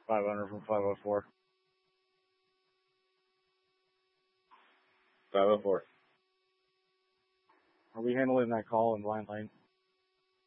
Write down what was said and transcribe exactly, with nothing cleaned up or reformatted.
five hundred from five oh four. five oh four. Are we handling that call in Blind Lane?